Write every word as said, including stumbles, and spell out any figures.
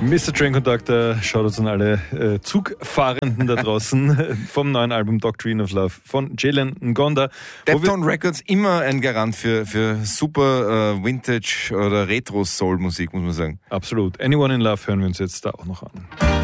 Mister Train Conductor, Shoutouts an alle äh, Zugfahrenden da draußen vom neuen Album Doctrine of Love von Jalen Ngonda. Deptone Records, immer ein Garant für, für super äh, Vintage- oder Retro-Soul-Musik, muss man sagen. Absolut. Anyone in Love hören wir uns jetzt da auch noch an.